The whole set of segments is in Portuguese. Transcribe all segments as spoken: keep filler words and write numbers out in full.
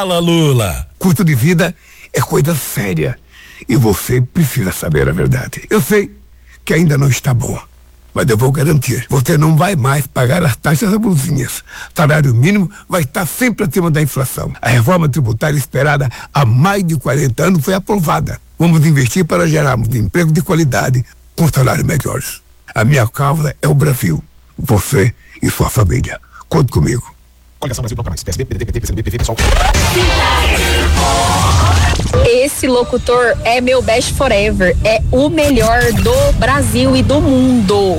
Fala, Lula. Custo de vida é coisa séria e você precisa saber a verdade. Eu sei que ainda não está bom, mas eu vou garantir, você não vai mais pagar as taxas abusinhas. Salário mínimo vai estar sempre acima da inflação. A reforma tributária esperada há mais de quarenta anos foi aprovada. Vamos investir para gerarmos emprego de qualidade com salários melhores. A minha causa é o Brasil, você e sua família. Conte comigo. Coligação Brasil Proclamais, P S D, P D T, P T, P C D B, P V, pessoal. Esse locutor é meu best forever, é o melhor do Brasil e do mundo.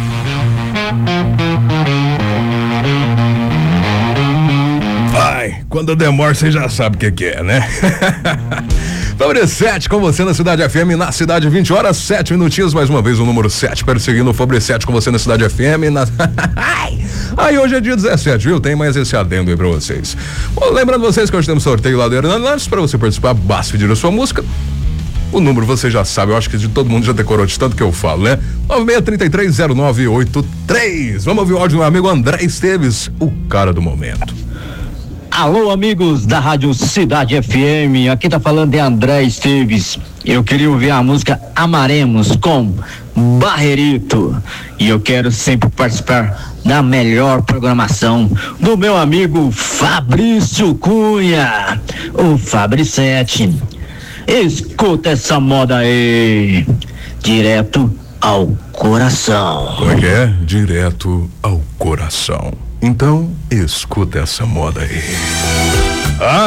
Ai, quando eu demoro, você já sabe o que, que é, né? Fabre sete com você na Cidade F M, na Cidade vinte horas, sete minutinhos, mais uma vez o número sete, perseguindo o Fabre sete com você na Cidade F M. Na... Aí hoje é dia dezessete, viu? Tem mais esse adendo aí pra vocês. Bom, lembrando vocês que hoje temos sorteio lá do Hernandes, pra você participar, basta pedir a sua música. O número você já sabe, eu acho que de todo mundo já decorou de tanto que eu falo, né? nove seis três três zero nove oito três. Vamos ouvir o áudio do meu amigo André Esteves, o cara do momento. Alô, amigos da Rádio Cidade F M, aqui tá falando de André Esteves. Eu queria ouvir a música Amaremos com Barrerito. E eu quero sempre participar da melhor programação do meu amigo Fabrício Cunha, o Fabre sete. Escuta essa moda aí, direto ao coração. Como é que é? Direto ao coração. Então, escuta essa moda aí. Ah?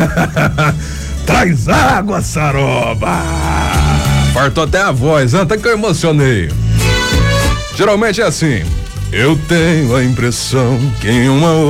Traz água, Saroba! Fartou até a voz, até que eu emocionei. Geralmente é assim. Eu tenho a impressão que em uma